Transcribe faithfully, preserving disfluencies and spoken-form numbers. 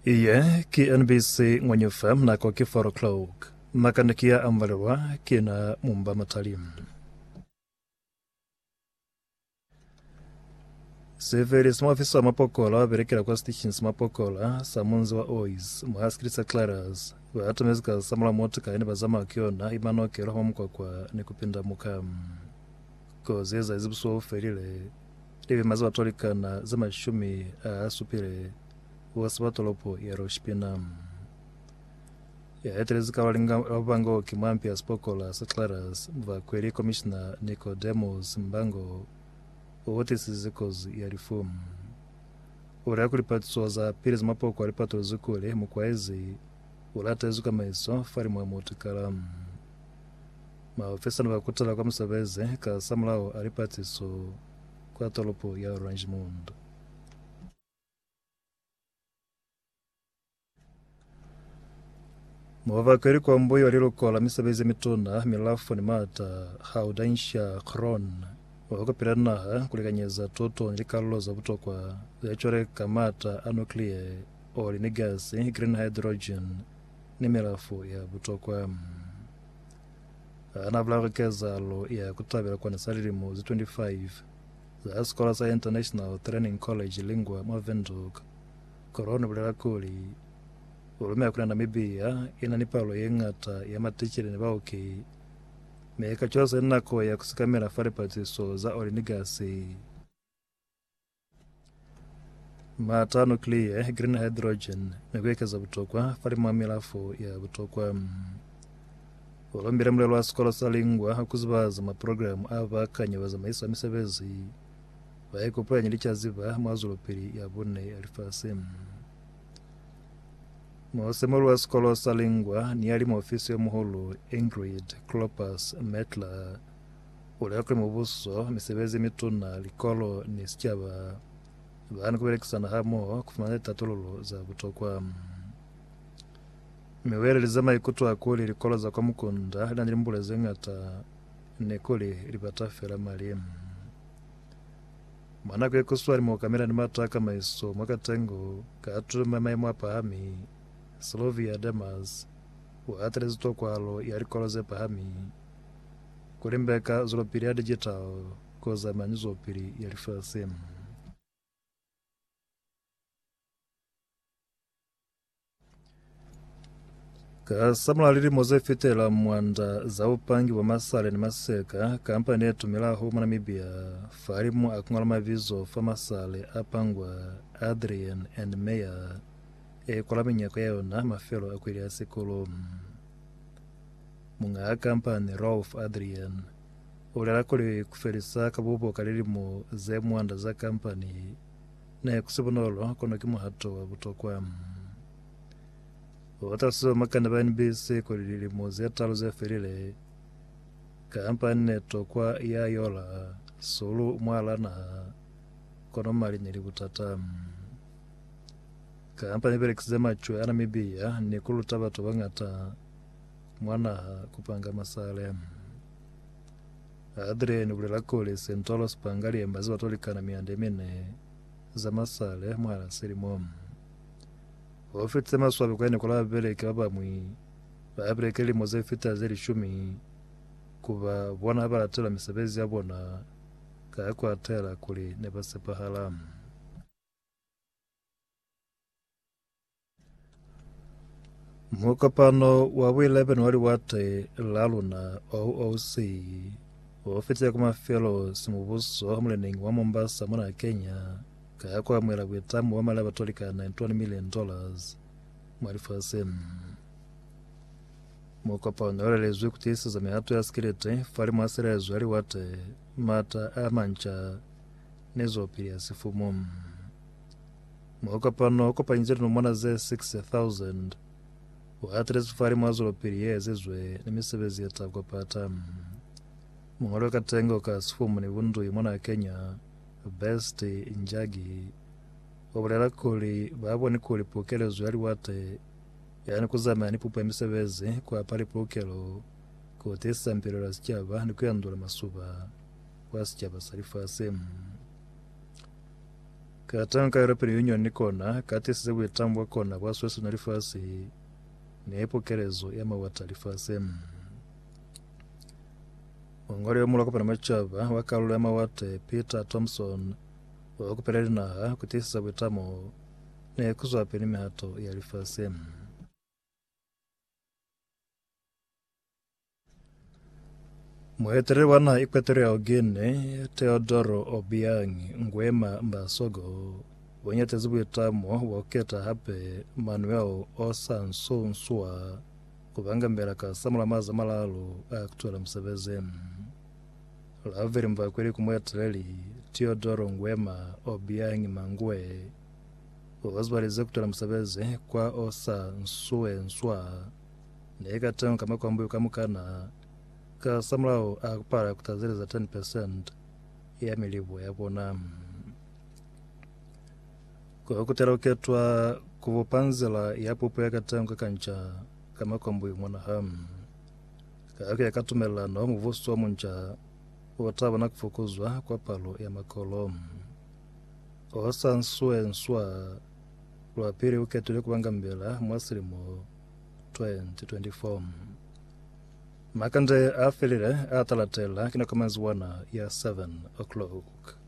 Iye ki N B C ngwenye F M na kwa kifaro Cloak makanikia amvalirwa kina mumba matalimu. Severi smafisa mapokola waberekera kwa stations mapokola samunzi wa ois muhaskirisa claras waatumezika samula motika ene bazama akiona imanokero homukwa kwa nikupinda mukamu kozeza izibusuwa uferile livi mazi watolikana zama shumi asupile uwasibatolopo ya roshpinamu ya etelezika walinga wabango kimwampi ya spokola sa claras mva kweli commissioner Nicodemus Mbango uwotisi zikozi ya reform ura kulipatso za pili zimapoko alipato zikule mukwaezi ulata ezuka maiso fari mwa motikalamu maofisa na wakutala kwa msabeze ka samlao alipatiso kwa tolopo ya Orange Mound. Mwava kweli kwa mbuyo walilokola misabeze mituna milafu ni mata haudansha kron wakopiranaha kulikanyeza toto nilikaluloza butokwa zechore kamata anuklie oli ni gasi green hydrogen ni milafu ya butokwa anavulakeza alo ya kutabila kwa nisalilimu zi twenty-five za Scholar za International Training College lingwa mwavenduk koroni bulela kuli ulumea kuna Namibia ina nipalo yengata ya matichile ni bauki meka chose nako ya kusikamira fari patiso za olinigasi mata nuclear green hydrogen nagwekeza butokwa fari mwamilafu ya butokwa ulombira mlelo wa Scholar salingwa hakuzibaza maprogramu abakanye baza maisa misebezi baikupa nyilicha ziba mwazulupiri ya bune alifasimu Mwasemolo wa Scholar salingwa ni yali mwofisi ya muhulu Ingrid Klopas Metla ulekwe mubuso misebezi mituna likolo ni sichaba bani kuberekisana hamo kufumane tatululu za butokwa miwele lizama ikutu akuli likolo za kwa mukunda hila nilimbule zengata nekuli libatafela malimu mwana kwe kuswari mwakamera ni mataka maiso mwakatengo kaatu mamae mwapahami Slovia Demas waatrezito kwalo yalikoloze pahami kulimbeka zulopiri ya digital koza manizopiri yalifasimu ka samla lili moze fitela mwanda za upangi wa masale ni maseka kampani yetu milahu Namibia farimu akungala mavizo fa masale apangwa Adrian and Meyer e kola minyako yona mafelo akwili ya sikulu munga kampani Rolf Adrian ulala kuli kufelisa kabubo kalilimu ze mwanda za kampani na kusibunolo kono kimuhato wa butokwa wataso makanda ba N B C kulilimu ze talo ze felile kampani neto kwa ya yola sulu mwala na kono mali nilibutata kampani berekeze macho ya Namibia ni kuluta batu bangata mwana kupanga masale Adrian ulela kule sentolo spangali embazi batolikana miande mine za masale mwana silimomu ofite maswabi kwa nikola bereke babamwi babreke limoze fita zeli shumi kuba bwana baratela misebezi yabona kayako atela kuli nebasepa halamu mukapano wa eleven wali wate laluna O O C ofite kuma fellow simubuso hamlening wa Mombasa mwana Kenya kaya kwa mwela wetamu wa mala batolika twenty million dollars mwalifasem mukapano wale lezwe kutisa za mihato ya skilete fali mwasere ya zwari wate mata amancha nezo pili ya sifumu mukapano kupa njeri numwana ze sixty thousand waatrezi fari mwazulo pili ye zizwe ni misebezi ya tabwa pata mwalo katengo ka sifumu ni wundu imwana Kenya Best Njagi wabulela kuli babo ni kuli pokelo zwali wate yani kuzama ni pupa misebezi kwa pali pokelo kutesa mpiro la sichaba ni kuyandula masuba kwa sichaba salifa semu katanka European Union nikona kati sise bwetambwa kona bwaswesu nalifasi neepokerezo yamawathalifasi ongole omuloko pana machaba wakalula amawate Peter Thompson wakupeleli naha kutisisa bwetamo nekuzwape nimihato yalifasi mwetere wana Equatorial Guinea Teodoro Obiang Nguema Mbasogo wanyete zibwetamo waketa hape Manuel Osanso Nsua kubanga mbela ka samula maza malalo akutwala Musevezi laviri mvakweli kumwetereli Teodoro Nguema Obiang Mangwe wazibalize kutwala Musevezi kwa Osa Nsue Nsua nekatanga kama kwambuyo kamukana ka samulao akupara kutazileza ten percent ya milibu yabona kwa kutera uketwa kuvupanzila yapupu yakatanga kancha kama kwambuyo mwana hamu kake yakatumelano muvusu wa muncha wataba na kufukuzwa kwa palo ya makolo Osa Nsue Nsua lwapiri uketule kubanga mbela mwasilimu twenty twenty-four makande afilile atalatela kina komanzi wana ya seven o'clock.